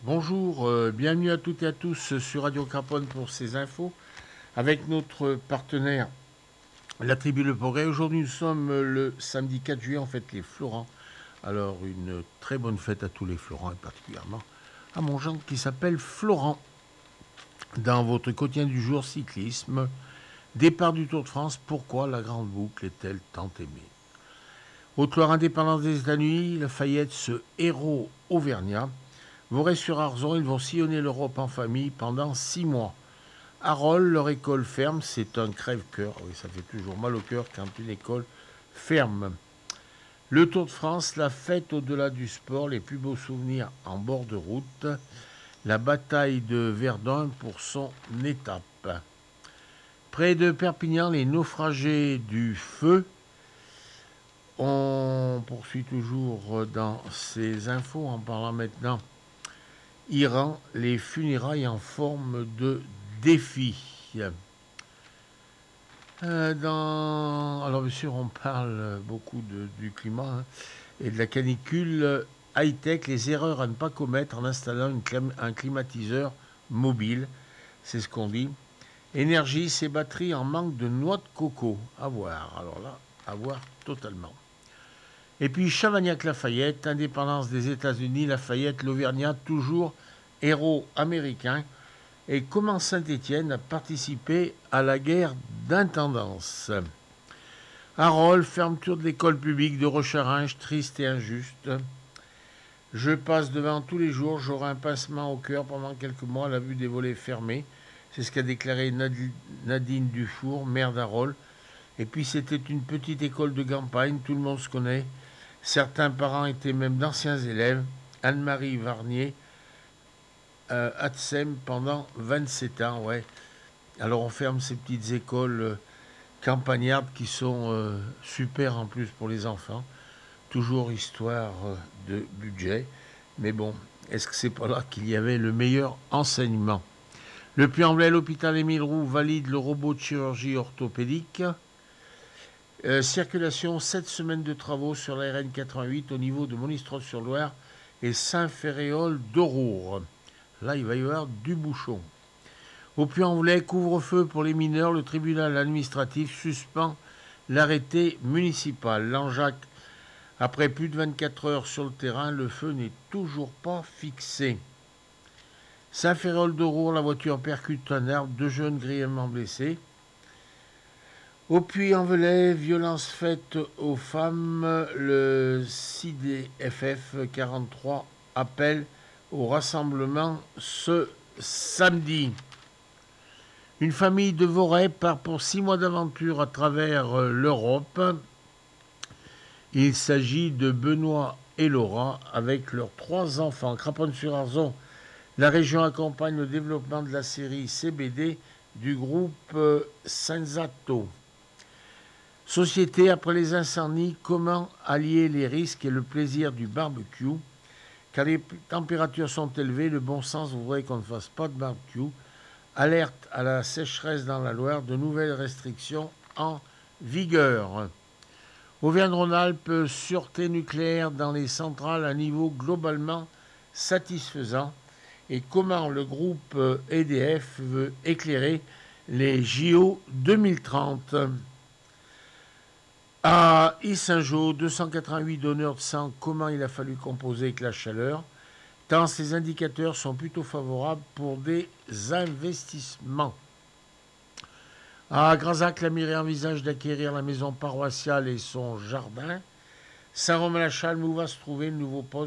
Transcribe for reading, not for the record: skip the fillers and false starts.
Bonjour, bienvenue à toutes et à tous sur Radio Carbone pour ces infos avec notre partenaire la Tribu Le Progrès. Aujourd'hui nous sommes le samedi 4 juillet, en fait les Florents. Alors une très bonne fête à tous les Florents et particulièrement à mon gendre qui s'appelle Florent. Dans votre quotidien du jour cyclisme, départ du Tour de France, pourquoi la grande boucle est-elle tant aimée? Haute-Loire indépendance des États-Unis, Lafayette, ce héros auvergnat. Voray-sur-Arzon, ils vont sillonner l'Europe en famille pendant 6 mois. Harold, leur école ferme, c'est un crève-cœur. Oui, ça fait toujours mal au cœur quand une école ferme. Le Tour de France, la fête au-delà du sport, les plus beaux souvenirs en bord de route. La bataille de Verdun pour son étape. Près de Perpignan, les naufragés du feu. On poursuit toujours dans ces infos en parlant maintenant Iran, les funérailles en forme de défi. Alors bien sûr, on parle beaucoup du climat et de la canicule high-tech, les erreurs à ne pas commettre en installant un climatiseur mobile, c'est ce qu'on dit. Énergie, ces batteries en manque de noix de coco. À voir, alors là, à voir totalement. Et puis Chavagnac-Lafayette, indépendance des États-Unis, Lafayette, l'Auvergnat, toujours héros américain. Et comment Saint-Étienne a participé à la guerre d'intendance. Harold, fermeture de l'école publique de Rocharinge, triste et injuste. Je passe devant tous les jours, j'aurai un pincement au cœur pendant quelques mois à la vue des volets fermés. C'est ce qu'a déclaré Nadine Dufour, maire d'Harold. Et puis c'était une petite école de campagne, tout le monde se connaît. Certains parents étaient même d'anciens élèves. Anne-Marie Varnier, Atsem pendant 27 ans, ouais. Alors on ferme ces petites écoles campagnardes qui sont super en plus pour les enfants. Toujours histoire de budget. Mais bon, est-ce que c'est pas là qu'il y avait le meilleur enseignement? Le Puy-en-Velay, l'hôpital Émile Roux valide le robot de chirurgie orthopédique. Circulation, 7 semaines de travaux sur la RN 88 au niveau de Monistrol-sur-Loire et Saint-Ferréol d'Aurour. Là, il va y avoir du bouchon. Au Puy-en-Velay, couvre-feu pour les mineurs, le tribunal administratif suspend l'arrêté municipal. Langeac, après plus de 24 heures sur le terrain, le feu n'est toujours pas fixé. Saint-Ferréol d'Aurour, la voiture percute un arbre, 2 jeunes grièvement blessés. Au Puy-en-Velay, violence faite aux femmes, le CIDFF 43 appelle au rassemblement ce samedi. Une famille de Voray part pour 6 mois d'aventure à travers l'Europe. Il s'agit de Benoît et Laura avec leurs 3 enfants. Craponne-sur-Arzon, la région accompagne le développement de la série CBD du groupe Senzato. Société, après les incendies, comment allier les risques et le plaisir du barbecue? Quand les températures sont élevées, le bon sens voudrait qu'on ne fasse pas de barbecue. Alerte à la sécheresse dans la Loire, de nouvelles restrictions en vigueur. Auvergne-Rhône-Alpes, sûreté nucléaire dans les centrales à niveau globalement satisfaisant. Et comment le groupe EDF veut éclairer les JO 2030. À Issingeau, 288 donneurs de sang, comment il a fallu composer avec la chaleur, tant ces indicateurs sont plutôt favorables pour des investissements. À Grazac, la mairie envisage d'acquérir la maison paroissiale et son jardin. Saint-Romain-la-Chalme, où va se trouver le nouveau poste